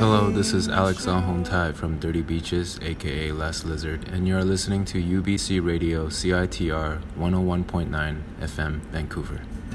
Hello, this is Alex Ahontai from Dirty Beaches, aka Last Lizard, and you're listening to UBC Radio CITR 101.9 FM, Vancouver.